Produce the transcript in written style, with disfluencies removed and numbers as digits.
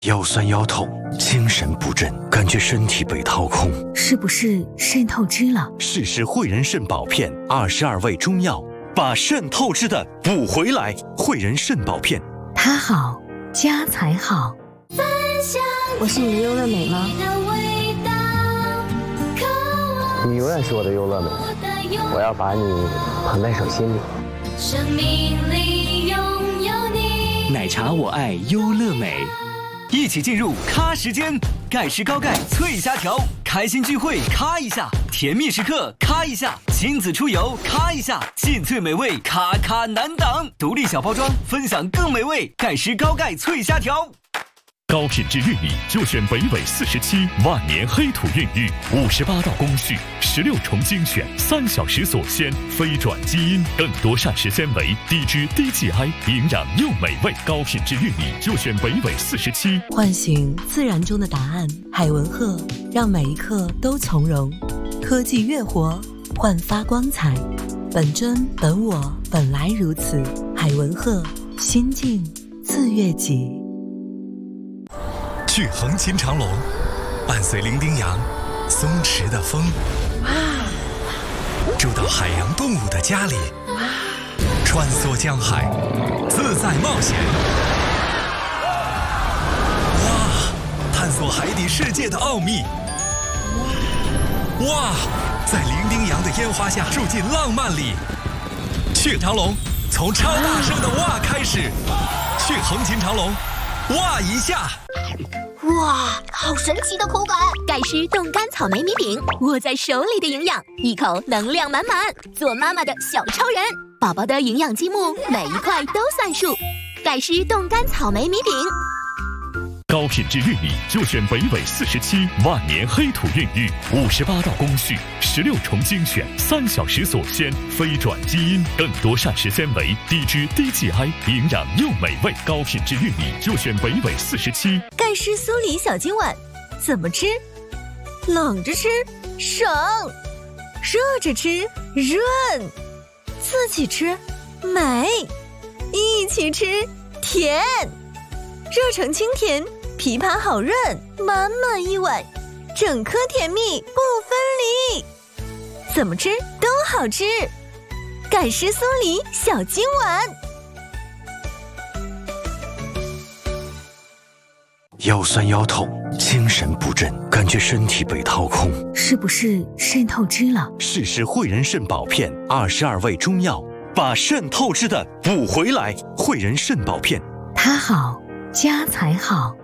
腰酸腰痛，精神不振，感觉身体被掏空， 是不是肾透支了？ 试试汇仁肾宝片，22味中药，把肾透支的补回来。汇仁肾宝片， 它好，家才好。 我是你的优乐美吗？ 你永远是我的优乐美，我要把你捧在手心里。 生命里拥有你， 奶茶我爱优乐美。一起进入咖时间，盖世高钙脆虾条，开心聚会咔一下，甜蜜时刻咔一下，亲子出游咔一下，劲脆美味咔咔难挡，独立小包装，分享更美味，盖世高钙脆虾条。 高品质玉米就选北纬47万年黑土孕育，58道工序，16重精选，3小时锁鲜，非转基因，更多膳食纤维，低脂低 GI， 营养又美味。高品质玉米就选北纬47。 唤醒自然中的答案，海文鹤让每一刻都从容。科技乐活，焕发光彩。本真本我，本来如此。海文鹤，心境自悦己。 去横琴长隆，伴随伶仃洋、松弛的风，住到海洋动物的家里，穿梭江海，自在冒险。哇！探索海底世界的奥秘。哇！在伶仃洋的烟花下住进浪漫里。去长隆，从超大声的哇开始。去横琴长隆，哇一下。 哇，好神奇的口感！ 盖诗冻干草莓米饼，握在手里的营养，一口能量满满，做妈妈的小超人。宝宝的营养积木，每一块都算数。盖诗冻干草莓米饼。 高品质玉米就选北纬47万年黑土孕育，58道工序，16重精选，3小时锁鲜，非转基因，更多膳食纤维，低脂低 GI， 营养又美味。高品质玉米就选北纬47。 盖诗酥梨小金碗，怎么吃？冷着吃省，热着吃润，自己吃美，一起吃甜，热成清甜，枇杷好润，满满一碗，整颗甜蜜不分离，怎么吃都好吃。盖诗酥梨小金碗。 腰酸腰痛，精神不振，感觉身体被掏空， 是不是肾透支了？ 试试汇仁肾宝片，22味中药，把肾透支的补回来。汇仁肾宝片， 它好，家才好。